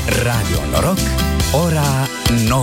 Radio Noroc, ora 9.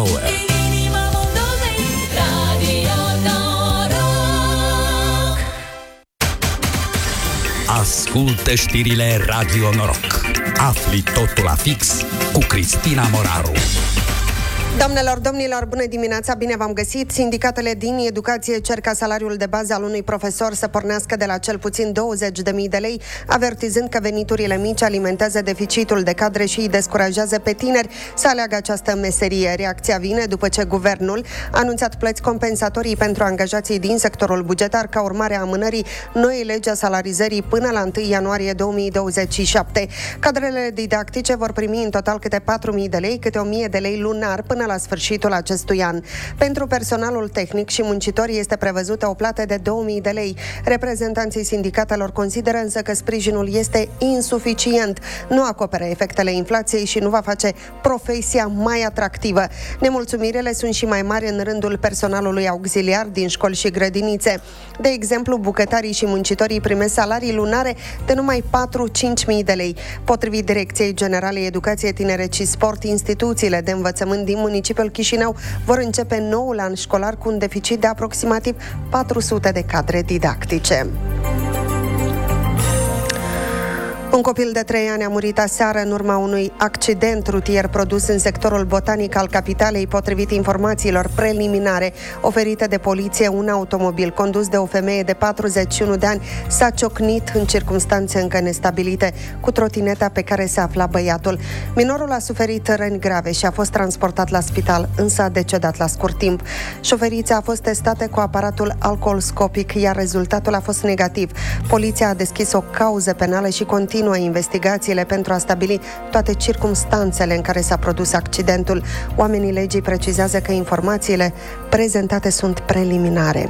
Ascultă știrile Radio Noroc. Afli totul la fix cu Cristina Moraru. Doamnelor, domnilor, bună dimineața, bine v-am găsit. Sindicatele din educație cer ca salariul de bază al unui profesor să pornească de la cel puțin 20.000 de lei, avertizând că veniturile mici alimentează deficitul de cadre și îi descurajează pe tineri să aleagă această meserie. Reacția vine după ce guvernul a anunțat plăți compensatorii pentru angajații din sectorul bugetar ca urmare a amânării noii legi a salarizării până la 1 ianuarie 2027. Cadrele didactice vor primi în total câte 4.000 de lei, câte 1.000 de lei lunar până la sfârșitul acestui an. Pentru personalul tehnic și muncitorii este prevăzută o plată de 2.000 de lei. Reprezentanții sindicatelor consideră însă că sprijinul este insuficient, nu acoperă efectele inflației și nu va face profesia mai atractivă. Nemulțumirile sunt și mai mari în rândul personalului auxiliar din școli și grădinițe. De exemplu, bucătarii și muncitorii primesc salarii lunare de numai 4-5.000 de lei. Potrivit Direcției Generale Educație, Tineret și Sport, instituțiile de învățământ din municipiul Chișinău vor începe noul an școlar cu un deficit de aproximativ 400 de cadre didactice. Un copil de 3 ani a murit aseară în urma unui accident rutier produs în sectorul botanic al capitalei. Potrivit informațiilor preliminare oferite de poliție, un automobil condus de o femeie de 41 de ani s-a ciocnit în circumstanțe încă nestabilite cu trotineta pe care se afla băiatul. Minorul a suferit răni grave și a fost transportat la spital, însă a decedat la scurt timp. Șoferița a fost testată cu aparatul alcoolscopic, iar rezultatul a fost negativ. Poliția a deschis o cauză penală și continuă investigațiile pentru a stabili toate circumstanțele în care s-a produs accidentul. Oamenii legii precizează că informațiile prezentate sunt preliminare.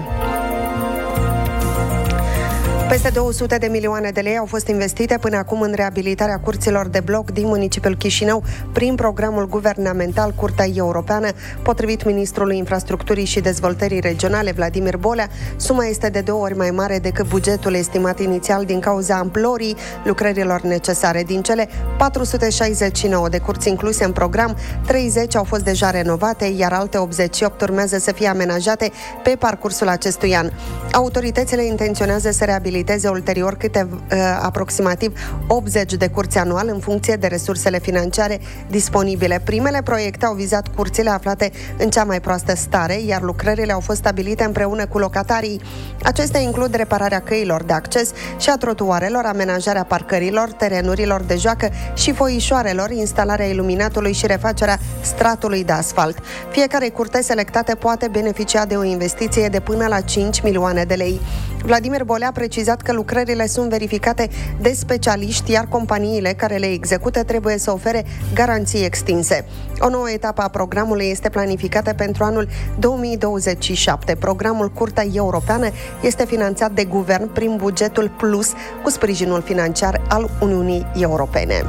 Peste 200 de milioane de lei au fost investite până acum în reabilitarea curților de bloc din municipiul Chișinău prin programul guvernamental Curtea Europeană. Potrivit ministrului Infrastructurii și Dezvoltării Regionale, Vladimir Bolea, suma este de 2 ori mai mare decât bugetul estimat inițial din cauza amplorii lucrărilor necesare. Din cele 469 de curți incluse în program, 30 au fost deja renovate, iar alte 88 urmează să fie amenajate pe parcursul acestui an. Autoritățile intenționează să reabiliteze ulterior aproximativ 80 de curți anual în funcție de resursele financiare disponibile. Primele proiecte au vizat curțile aflate în cea mai proastă stare, iar lucrările au fost stabilite împreună cu locatarii. Acestea includ repararea căilor de acces și a trotuarelor, amenajarea parcărilor, terenurilor de joacă și foișoarelor, instalarea iluminatului și refacerea stratului de asfalt. Fiecare curte selectată poate beneficia de o investiție de până la 5 milioane de lei. Vladimir Bolea a precizat că lucrările sunt verificate de specialiști, iar companiile care le execută trebuie să ofere garanții extinse. O nouă etapă a programului este planificată pentru anul 2027. Programul Curtea Europeană este finanțat de guvern prin bugetul plus cu sprijinul financiar al Uniunii Europene.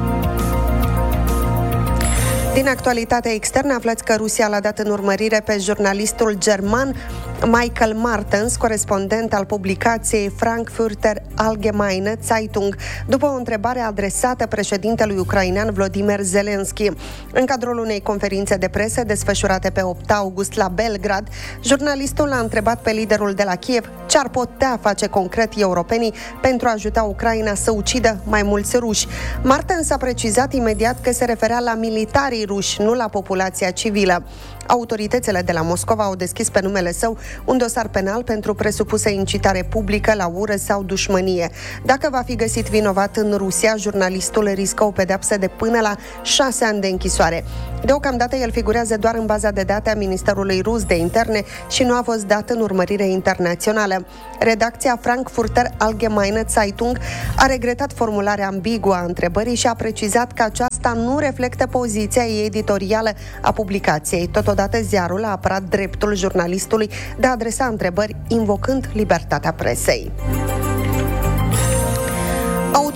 Din actualitatea externă aflați că Rusia l-a dat în urmărire pe jurnalistul german Michael Martens, corespondent al publicației Frankfurter Allgemeine Zeitung, după o întrebare adresată președintelui ucrainean Volodymyr Zelensky. În cadrul unei conferințe de presă desfășurate pe 8 august la Belgrad, jurnalistul l-a întrebat pe liderul de la Kiev ce ar putea face concret europenii pentru a ajuta Ucraina să ucidă mai mulți ruși. Martens a precizat imediat că se referea la militarii ruși, nu la populația civilă. Autoritățile de la Moscova au deschis pe numele său un dosar penal pentru presupusă incitare publică la ură sau dușmănie. Dacă va fi găsit vinovat în Rusia, jurnalistul riscă o pedeapsă de până la 6 ani de închisoare. Deocamdată el figurează doar în baza de date a Ministerului Rus de Interne și nu a fost dat în urmărire internațională. Redacția Frankfurter Allgemeine Zeitung a regretat formularea ambiguă a întrebării și a precizat că aceasta nu reflectă poziția editorială a publicației. Totodată, ziarul a apărat dreptul jurnalistului de a adresa întrebări invocând libertatea presei.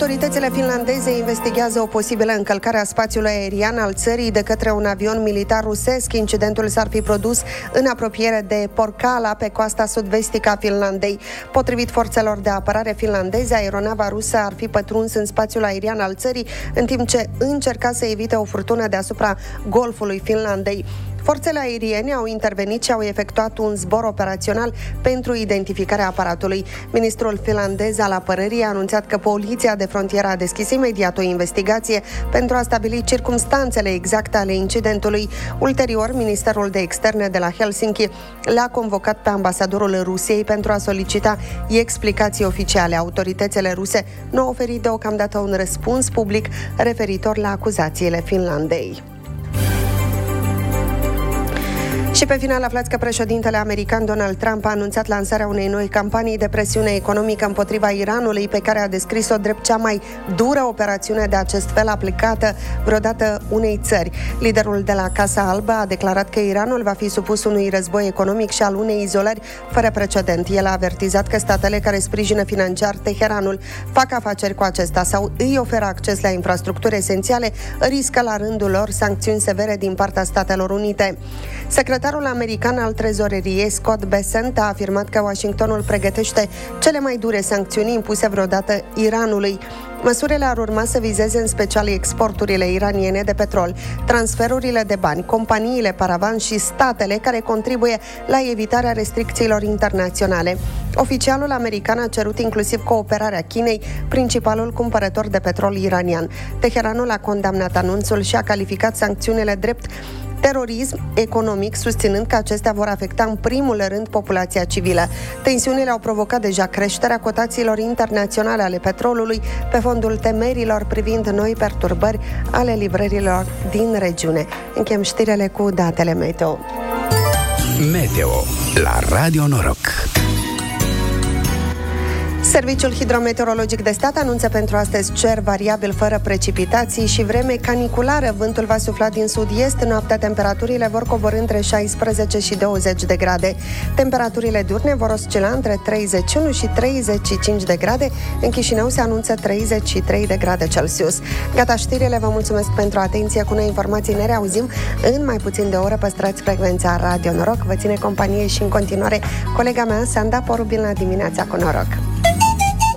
Autoritățile finlandeze investigează o posibilă încălcare a spațiului aerian al țării de către un avion militar rusesc. Incidentul s-ar fi produs în apropiere de Porkala, pe coasta sud-vestică a Finlandei. Potrivit forțelor de apărare finlandeze, aeronava rusă ar fi pătruns în spațiul aerian al țării, în timp ce încerca să evite o furtună deasupra golfului Finlandei. Forțele aeriene au intervenit și au efectuat un zbor operațional pentru identificarea aparatului. Ministrul finlandez al apărării a anunțat că poliția de frontieră a deschis imediat o investigație pentru a stabili circumstanțele exacte ale incidentului. Ulterior, Ministerul de Externe de la Helsinki l-a convocat pe ambasadorul Rusiei pentru a solicita explicații oficiale. Autoritățile ruse nu au oferit deocamdată un răspuns public referitor la acuzațiile Finlandei. Și pe final aflați că președintele american Donald Trump a anunțat lansarea unei noi campanii de presiune economică împotriva Iranului, pe care a descris-o drept cea mai dură operațiune de acest fel aplicată vreodată unei țări. Liderul de la Casa Albă a declarat că Iranul va fi supus unui război economic și al unei izolări fără precedent. El a avertizat că statele care sprijină financiar Teheranul, fac afaceri cu acesta sau îi oferă acces la infrastructuri esențiale, riscă la rândul lor sancțiuni severe din partea Statelor Unite. Secretarul american al trezoreriei, Scott Bessent, a afirmat că Washingtonul pregătește cele mai dure sancțiuni impuse vreodată Iranului. Măsurile ar urma să vizeze în special exporturile iraniene de petrol, transferurile de bani, companiile paravan și statele care contribuie la evitarea restricțiilor internaționale. Oficialul american a cerut inclusiv cooperarea Chinei, principalul cumpărător de petrol iranian. Teheranul a condamnat anunțul și a calificat sancțiunile drept terorism economic, susținând că acestea vor afecta în primul rând populația civilă. Tensiunile au provocat deja creșterea cotațiilor internaționale ale petrolului pe fondul temerilor privind noi perturbări ale livrărilor din regiune. Încheiem știrile cu datele meteo. Meteo la Radio Noroc. Serviciul Hidrometeorologic de Stat anunță pentru astăzi cer variabil fără precipitații și vreme caniculară. Vântul va sufla din sud-est. Noaptea temperaturile vor coborî între 16 și 20 de grade. Temperaturile diurne vor oscila între 31 și 35 de grade. În Chișinău se anunță 33 de grade Celsius. Gata știrile, vă mulțumesc pentru atenție. Cu noi informații ne reauzim în mai puțin de o oră. Păstrați frecvența Radio Noroc. Vă ține companie și în continuare colega mea, Sanda Porubil, la Dimineața cu Noroc.